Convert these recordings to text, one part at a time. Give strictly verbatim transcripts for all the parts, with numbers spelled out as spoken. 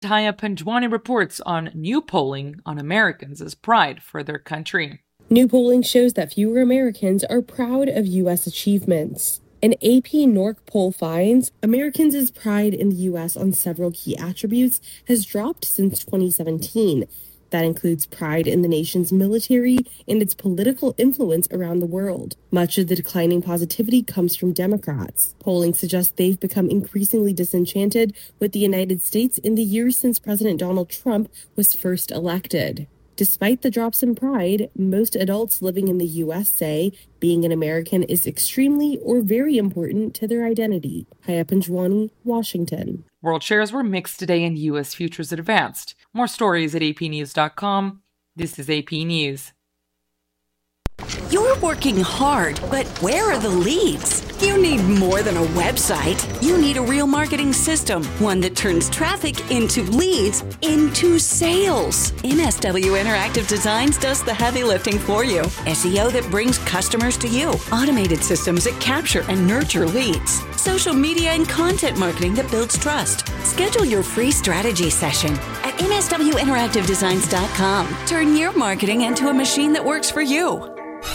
Taya Panjwani reports on new polling on Americans' pride for their country. New polling shows that fewer Americans are proud of U S achievements. An A P N O R C poll finds Americans' pride in the U S on several key attributes has dropped since twenty seventeen. That includes pride in the nation's military and its political influence around the world. Much of the declining positivity comes from Democrats. Polling suggests they've become increasingly disenchanted with the United States in the years since President Donald Trump was first elected. Despite the drops in pride, most adults living in the U S say being an American is extremely or very important to their identity. Taya Panjwani, Washington. World shares were mixed today and U S futures advanced. More stories at a p news dot com. This is A P News. You're working hard, but where are the leads? You need more than a website. You need a real marketing system, one that turns traffic into leads into sales. M S W Interactive Designs does the heavy lifting for you. S E O that brings customers to you. Automated systems that capture and nurture leads. Social media and content marketing that builds trust. Schedule your free strategy session at M S W interactive designs dot com. Turn your marketing into a machine that works for you.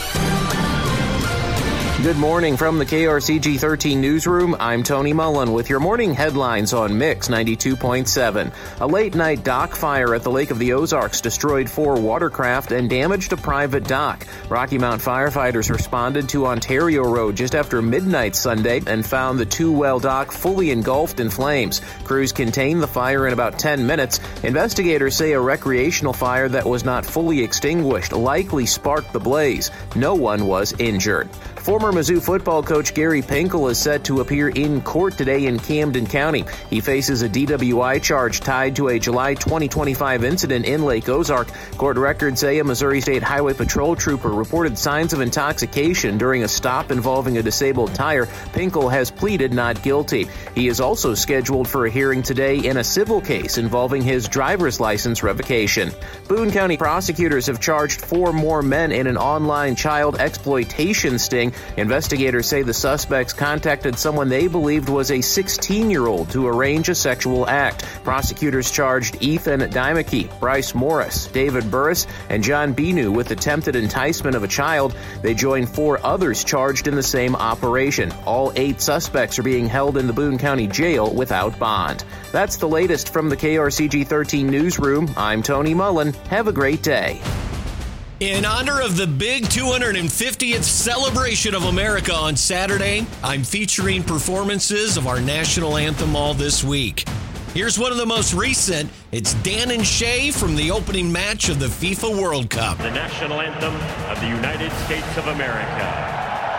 Good morning from the K R C G thirteen newsroom. I'm Tony Mullen with your morning headlines on Mix ninety-two point seven. A late-night dock fire at the Lake of the Ozarks destroyed four watercraft and damaged a private dock. Rocky Mount firefighters responded to Ontario Road just after midnight Sunday and found the two-well dock fully engulfed in flames. Crews contained the fire in about ten minutes. Investigators say a recreational fire that was not fully extinguished likely sparked the blaze. No one was injured. Former Mizzou football coach Gary Pinkel is set to appear in court today in Camden County. He faces a D W I charge tied to a July twenty twenty-five incident in Lake Ozark. Court records say a Missouri State Highway Patrol trooper reported signs of intoxication during a stop involving a disabled tire. Pinkel has pleaded not guilty. He is also scheduled for a hearing today in a civil case involving his driver's license revocation. Boone County prosecutors have charged four more men in an online child exploitation sting. Investigators say the suspects contacted someone they believed was a sixteen-year-old to arrange a sexual act. Prosecutors charged Ethan Dymeke, Bryce Morris, David Burris, and John Binu with attempted enticement of a child. They joined four others charged in the same operation. All eight suspects are being held in the Boone County Jail without bond. That's the latest from the K R C G thirteen newsroom. I'm Tony Mullen. Have a great day. In honor of the big two hundred fiftieth celebration of America on Saturday, I'm featuring performances of our national anthem all this week. Here's one of the most recent. It's Dan and Shay from the opening match of the FIFA World Cup. The national anthem of the United States of America.